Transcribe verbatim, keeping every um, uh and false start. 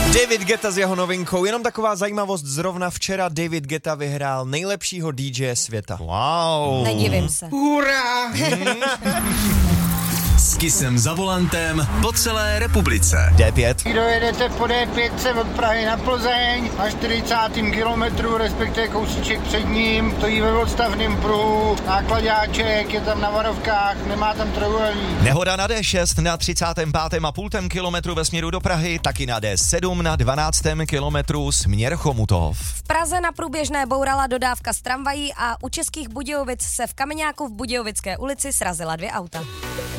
David Guetta s jeho novinkou. Jenom taková zajímavost, zrovna včera David Guetta vyhrál nejlepšího dý džeje světa. Wow. Nedivím se. Hurá! S Kissem za volantem po celé republice. dé pět. Dojedete po dé pět od Prahy na Plzeň na čtyřicátém kilometru, respektive kousíček před ním, stojí ve odstavném pruhu, nákladáček, je tam na varovkách, nemá tam trojuhelník. Nehoda na dé šest na třicátém pátém a půl kilometru ve směru do Prahy, taky na dé sedm na dvanáctém kilometru směr Chomutov. V Praze na průběžné bourala dodávka z tramvají a u Českých Budějovic se v Kameňáku v Budějovické ulici srazila dvě auta.